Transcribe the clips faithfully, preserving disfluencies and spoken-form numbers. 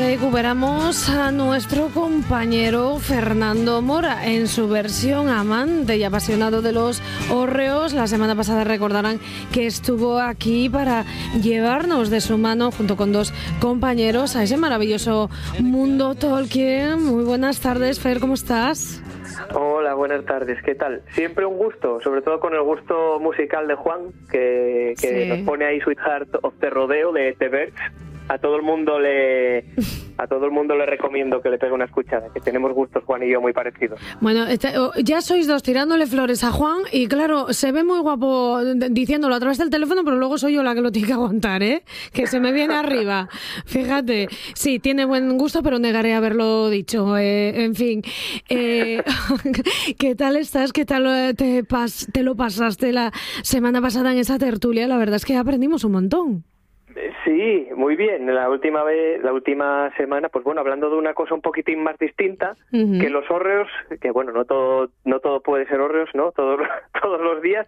Recuperamos a nuestro compañero Fernando Mora en su versión amante y apasionado de los hórreos. La semana pasada recordarán que estuvo aquí para llevarnos de su mano junto con dos compañeros a ese maravilloso mundo Tolkien. Muy buenas tardes, Fer, ¿cómo estás? Hola, buenas tardes, ¿qué tal? Siempre un gusto, sobre todo con el gusto musical de Juan, que, que sí. nos pone ahí Sweetheart of the Rodeo de The Birds. A todo el mundo le a todo el mundo le recomiendo que le pegue una escuchada, que tenemos gustos Juan y yo muy parecidos. Bueno, este, ya sois dos tirándole flores a Juan y claro, se ve muy guapo diciéndolo a través del teléfono, pero luego soy yo la que lo tiene que aguantar, ¿eh? Que se me viene arriba. Fíjate, sí, tiene buen gusto, pero negaré haberlo dicho. Eh, en fin, eh, ¿qué tal estás? ¿Qué tal te, pas, te lo pasaste la semana pasada en esa tertulia? La verdad es que aprendimos un montón. Sí, muy bien. La última vez, la última semana, pues bueno, hablando de una cosa un poquitín más distinta, uh-huh. que los hórreos, que bueno, no todo, no todo puede ser hórreos, ¿no? Todos, todos los días.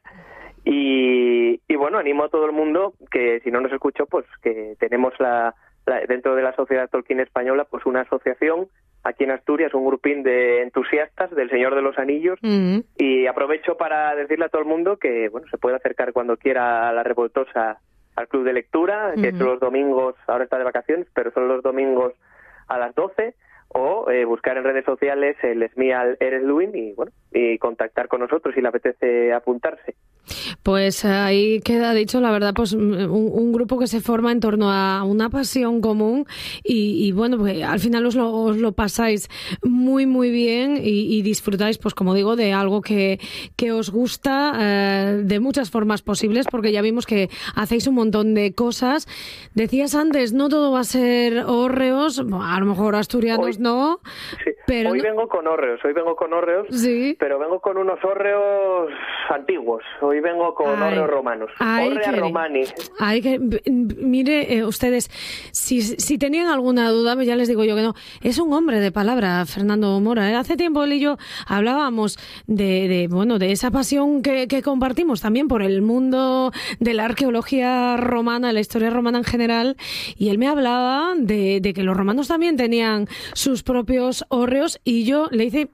Y, y bueno, animo a todo el mundo que si no nos escuchó, pues que tenemos la, la dentro de la Sociedad Tolkien Española, pues una asociación aquí en Asturias, un grupín de entusiastas del Señor de los Anillos, uh-huh. y aprovecho para decirle a todo el mundo que bueno, se puede acercar cuando quiera a la Revoltosa al club de lectura, que uh-huh. son los domingos, ahora está de vacaciones, pero son los domingos a las doce, o eh, buscar en redes sociales el Smial Eres Luin y bueno, y contactar con nosotros si le apetece apuntarse. Pues ahí queda dicho, la verdad, pues un, un grupo que se forma en torno a una pasión común y, y bueno, pues al final os lo, os lo pasáis muy muy bien y, y disfrutáis, pues como digo, de algo que, que os gusta eh, de muchas formas posibles, porque ya vimos que hacéis un montón de cosas. Decías antes, no todo va a ser hórreos, a lo mejor asturianos hoy, no, sí. pero hoy no... vengo con hórreos, hoy vengo con hórreos, sí. pero vengo con unos hórreos antiguos. Hoy vengo con ay, hórreos romanos. Hórrea romani. Ay, que, mire, eh, ustedes, si, si tenían alguna duda, ya les digo yo que no. Es un hombre de palabra, Fernando Mora. ¿eh? Hace tiempo él y yo hablábamos de, de bueno, de esa pasión que, que compartimos también por el mundo de la arqueología romana, la historia romana en general, y él me hablaba de, de que los romanos también tenían sus propios hórreos, y yo le hice,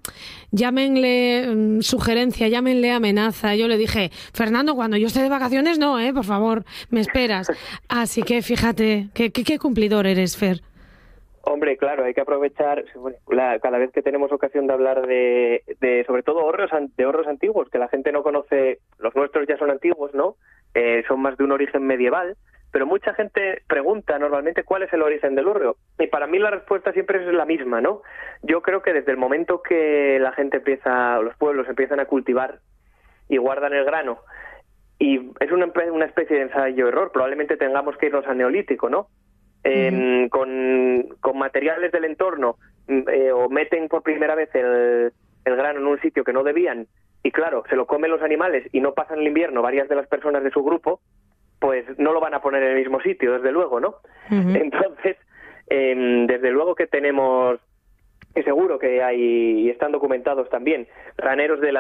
llámenle um, sugerencia, llámenle amenaza. Yo le dije, Fernando, cuando yo esté de vacaciones, no, eh, por favor, me esperas. Así que fíjate, qué, qué, qué cumplidor eres, Fer. Hombre, claro, hay que aprovechar la, cada vez que tenemos ocasión de hablar de, de sobre todo hórreos, de hórreos antiguos, que la gente no conoce. Los nuestros ya son antiguos, ¿no? Eh, son más de un origen medieval, pero mucha gente pregunta normalmente cuál es el origen del hórreo. Y para mí la respuesta siempre es la misma, ¿no? Yo creo que desde el momento que la gente empieza, los pueblos empiezan a cultivar y guardan el grano, y es una, una especie de ensayo-error, probablemente tengamos que irnos al Neolítico, ¿no? Eh, uh-huh. con, con materiales del entorno, eh, o meten por primera vez el, el grano en un sitio que no debían, y claro, se lo comen los animales y no pasan el invierno varias de las personas de su grupo, pues no lo van a poner en el mismo sitio, desde luego, ¿no? Uh-huh. Entonces, eh, desde luego que tenemos, que seguro que hay, y están documentados también, graneros de la